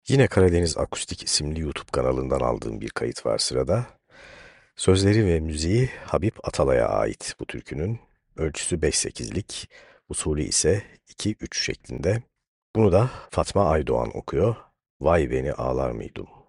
Yine Karadeniz Akustik isimli YouTube kanalından aldığım bir kayıt var sırada. Sözleri ve müziği Habib Atalay'a ait bu türkünün. Ölçüsü 5/8'lik, usulü ise 2-3 şeklinde. Bunu da Fatma Aydoğan okuyor. Vay beni ağlar mıydım?